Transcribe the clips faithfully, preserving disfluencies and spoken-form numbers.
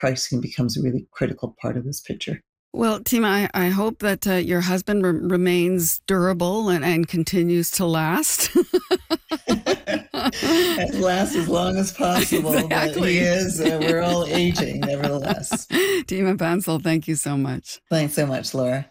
pricing becomes a really critical part of this picture. Well, Tima, I, I hope that uh, your husband re- remains durable and, and continues to last. Last as long as possible, exactly. But he is. Uh, we're all aging, nevertheless. Tima Bansal, thank you so much. Thanks so much, Laura.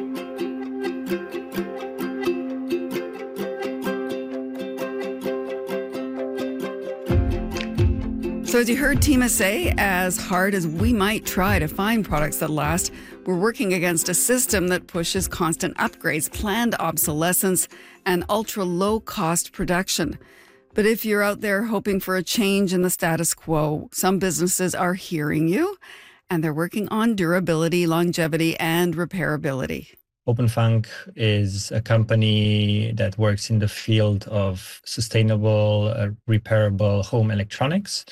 So as you heard Tima say, as hard as we might try to find products that last, we're working against a system that pushes constant upgrades, planned obsolescence, and ultra-low-cost production. But if you're out there hoping for a change in the status quo, some businesses are hearing you, and they're working on durability, longevity, and repairability. OpenFunk is a company that works in the field of sustainable, uh, repairable home electronics.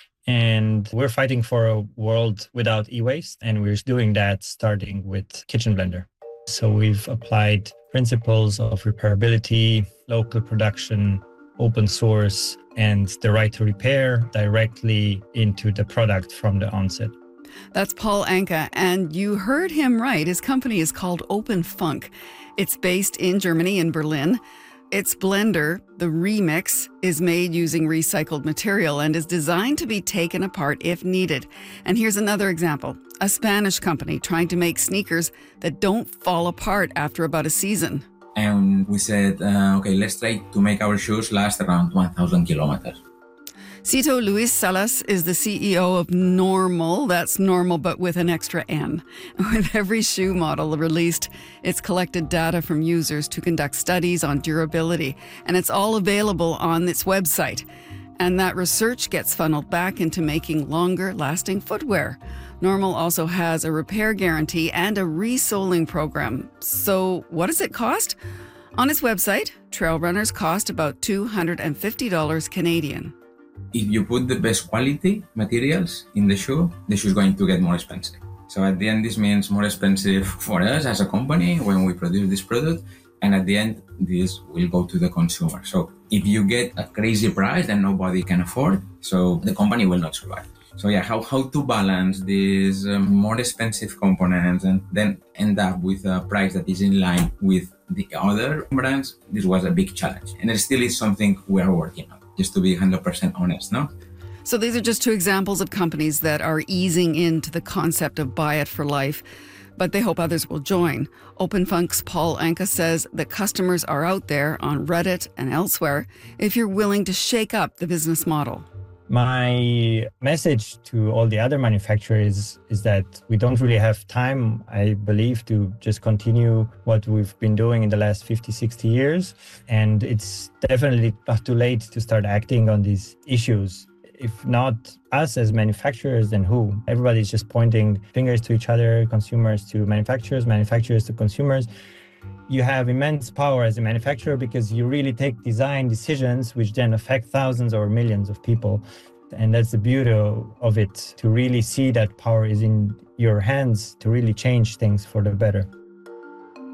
And we're fighting for a world without e-waste, and we're doing that starting with Kitchen Blender. So we've applied principles of repairability, local production, open source, and the right to repair directly into the product from the onset. That's Paul Anka, and you heard him right. His company is called OpenFunk. It's based in Germany, in Berlin. Its blender, the Remix, is made using recycled material and is designed to be taken apart if needed. And here's another example. A Spanish company trying to make sneakers that don't fall apart after about a season. And we said, uh, okay, let's try to make our shoes last around one thousand kilometers. Cito Luis Salas is the C E O of Normal. That's normal, but with an extra N. With every shoe model released, it's collected data from users to conduct studies on durability, and it's all available on its website. And that research gets funneled back into making longer-lasting footwear. Normal also has a repair guarantee and a resoling program. So what does it cost? On its website, trail runners cost about two hundred fifty dollars Canadian. If you put the best quality materials in the shoe, the shoe is going to get more expensive. So at the end, this means more expensive for us as a company when we produce this product. And at the end, this will go to the consumer. So if you get a crazy price that nobody can afford, so the company will not survive. So yeah, how, how to balance these um, more expensive components and then end up with a price that is in line with the other brands, this was a big challenge. And it still is something we are working on. Just to be one hundred percent honest, no? So these are just two examples of companies that are easing into the concept of buy it for life, but they hope others will join. OpenFunk's Paul Anka says that customers are out there on Reddit and elsewhere if you're willing to shake up the business model. My message to all the other manufacturers is that we don't really have time, I believe, to just continue what we've been doing in the last fifty, sixty years. And it's definitely not too late to start acting on these issues. If not us as manufacturers, then who? Everybody's just pointing fingers to each other, consumers to manufacturers, manufacturers to consumers. You have immense power as a manufacturer because you really take design decisions which then affect thousands or millions of people. And that's the beauty of it, to really see that power is in your hands to really change things for the better.